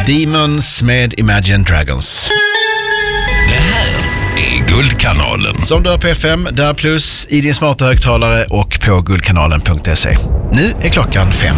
Demons med Imagine Dragons. Det här är Guldkanalen. Som du har på FM, där plus i din smarta högtalare och på guldkanalen.se. Nu är klockan 5.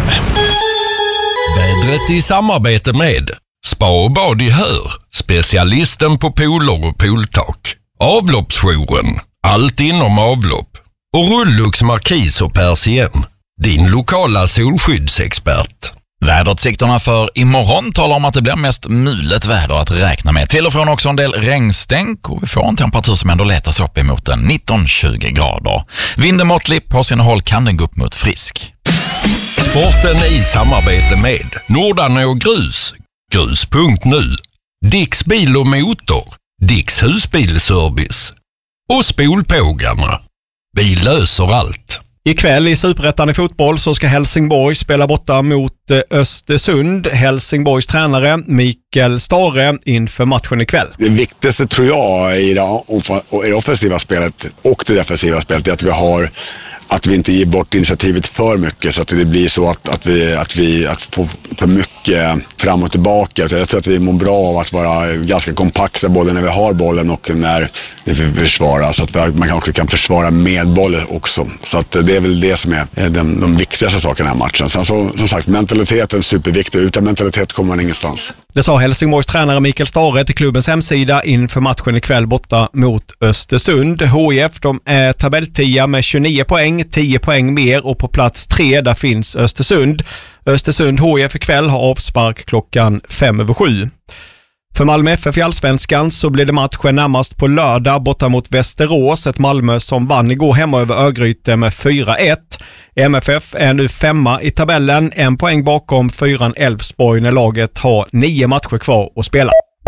Vädret i samarbete med Spa och bad i Hör, specialisten på pooler och pooltak. Avloppsjouren, allt inom avlopp. Och Rullux Markis och Persien, din lokala solskyddsexpert. Väderutsikterna för imorgon talar om att det blir mest mulet väder att räkna med. Till och från också en del regnstänk och vi får en temperatur som ändå letas upp emot 19-20 grader. Vinden måttlig, på sina håll kan den gå upp mot frisk. Sporten i samarbete med Nordanå Grus, grus.nu, Dicks bil och motor, Dicks husbilservice och Spolpågarna. Vi löser allt. Ikväll i Superettan i fotboll så ska Helsingborg spela borta mot Östersund. Helsingborgs tränare Mikael Stare inför matchen ikväll. Det viktigaste tror jag i det offensiva spelet och det defensiva spelet är att vi inte ger bort initiativet för mycket så att det blir så att vi får för mycket fram och tillbaka. Så jag tror att vi mår bra av att vara ganska kompakta både när vi har bollen och när vi försvarar. Så att man också kan försvara med bollen också. Så att det är väl det som är de viktigaste sakerna i den här matchen. Sen så, som sagt, mentaliteten är superviktig. Utan mentalitet kommer man ingenstans. Det sa Helsingborgs tränare Mikael Stare till klubbens hemsida inför matchen ikväll borta mot Östersund. HIF, de är tabelltia med 29 poäng, 10 poäng mer och på plats 3 där finns Östersund. Östersund HIF ikväll har avspark klockan 5:07. För Malmö FF i Allsvenskan så blir det matchen närmast på lördag borta mot Västerås. Ett Malmö som vann igår hemma över Örgryte med 4-1. MFF är nu 5 i tabellen, 1 poäng bakom 4 Elfsborg när laget har 9 matcher kvar att spela.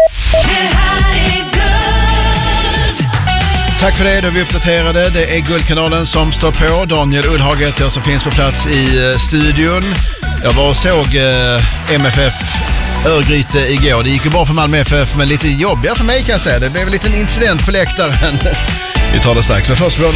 Tack för det, då är vi uppdaterade. Det är Guldkanalen som står på. Daniel Ullhage heter jag som finns på plats i studion. Jag var och såg MFF Örgryte igår. Det gick ju bra för Malmö FF, men lite jobbigare för mig kan jag säga. Det blev en liten incident på läktaren. Vi tar det strax, men först